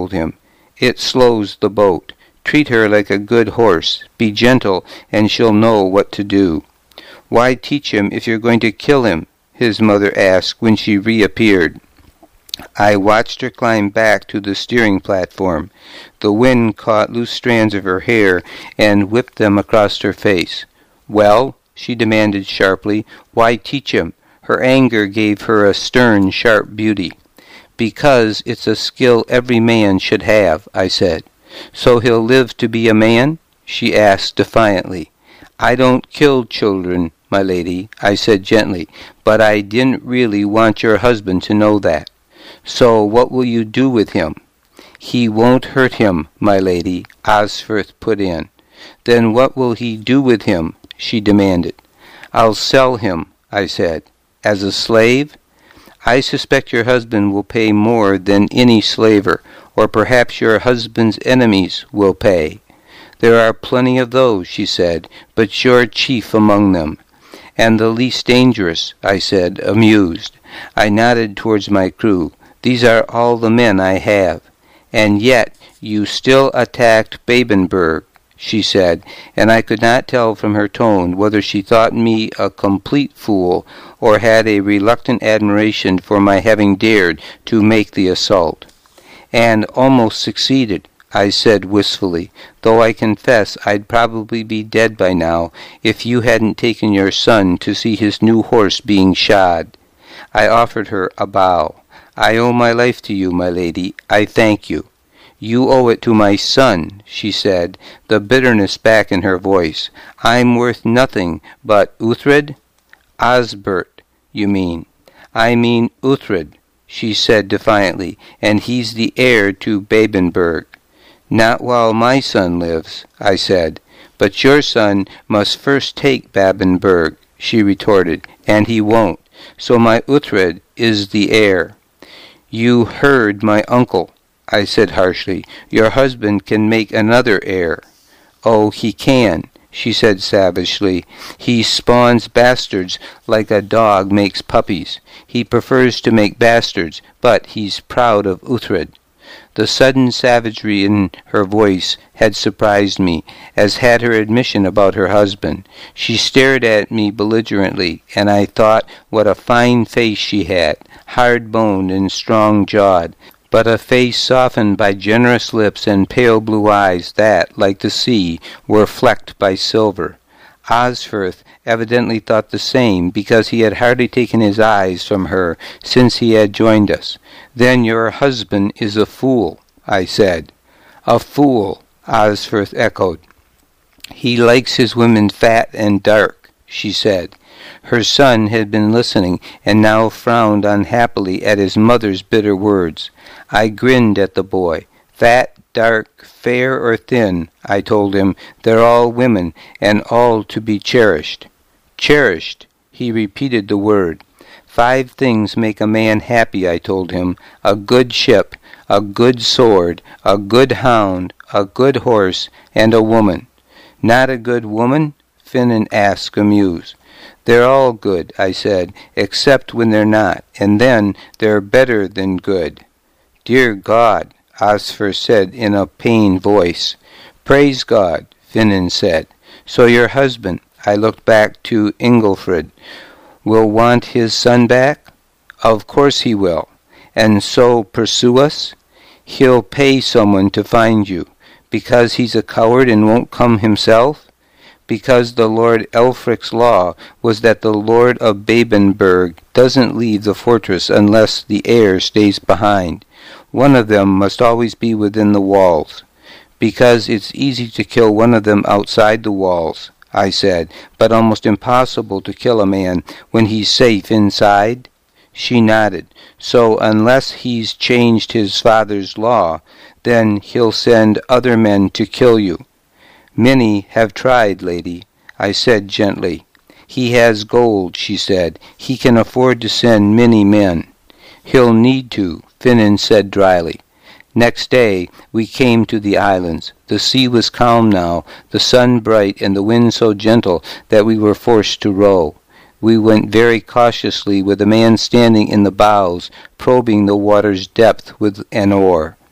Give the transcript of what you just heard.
told him. "It slows the boat. Treat her like a good horse. Be gentle, and she'll know what to do." "Why teach him if you're going to kill him?" his mother asked when she reappeared. I watched her climb back to the steering platform. The wind caught loose strands of her hair and whipped them across her face. "Well?" she demanded sharply. "Why teach him?" Her anger gave her a stern, sharp beauty. "Because it's a skill every man should have," I said. "So he'll live to be a man?" she asked defiantly. "I don't kill children, my lady," I said gently, "but I didn't really want your husband to know that." "So what will you do with him?" "He won't hurt him, my lady," Osferth put in. "Then what will he do with him?" she demanded. "I'll sell him," I said. "As a slave?" "I suspect your husband will pay more than any slaver, or perhaps your husband's enemies will pay." "There are plenty of those," she said, "but you're chief among them." "And the least dangerous," I said, amused. I nodded towards my crew. "These are all the men I have." "And yet you still attacked Babenberg," she said, and I could not tell from her tone whether she thought me a complete fool or had a reluctant admiration for my having dared to make the assault. "And almost succeeded," I said wistfully, "though I confess I'd probably be dead by now if you hadn't taken your son to see his new horse being shod." I offered her a bow. "I owe my life to you, my lady. I thank you." "You owe it to my son," she said, the bitterness back in her voice. "I'm worth nothing but Uhtred?" "Osbert, you mean." "I mean Uhtred," she said defiantly, "and he's the heir to Babenberg." "Not while my son lives," I said. "But your son must first take Babenberg," she retorted, "and he won't. So my Uhtred is the heir." "You heard my uncle," I said harshly. "Your husband can make another heir." "Oh, he can," she said savagely. "He spawns bastards like a dog makes puppies. He prefers to make bastards, but he's proud of Uhtred." The sudden savagery in her voice had surprised me, as had her admission about her husband. She stared at me belligerently, and I thought what a fine face she had, hard-boned and strong-jawed, but a face softened by generous lips and pale blue eyes that, like the sea, were flecked by silver. Osferth evidently thought the same, because he had hardly taken his eyes from her since he had joined us. "Then your husband is a fool," I said. "A fool," Osferth echoed. "He likes his women fat and dark," she said. Her son had been listening, and now frowned unhappily at his mother's bitter words. I grinned at the boy. "Fat, dark, fair or thin," I told him, "they're all women, and all to be cherished." "Cherished," he repeated the word. 5 things make a man happy," I told him. "A good ship, a good sword, a good hound, a good horse, and a woman." "Not a good woman?" Finan asked, amused. "They're all good," I said, "except when they're not, and then they're better than good." "Dear God," Osfer said in a pained voice. "Praise God," Finan said. "So your husband," I looked back to Ingelfrid, "will want his son back?" "Of course he will." "And so pursue us?" "He'll pay someone to find you." "Because he's a coward and won't come himself?" "Because the Lord Elfric's law was that the Lord of Babenberg doesn't leave the fortress unless the heir stays behind. One of them must always be within the walls." "Because it's easy to kill one of them outside the walls," I said, "but almost impossible to kill a man when he's safe inside?" She nodded. "So unless he's changed his father's law, then he'll send other men to kill you." "Many have tried, lady," I said gently. "He has gold," she said. "He can afford to send many men." "He'll need to," Finan said dryly. Next day we came to the islands. The sea was calm now, the sun bright, and the wind so gentle that we were forced to row. We went very cautiously, with a man standing in the bows, probing the water's depth with an oar.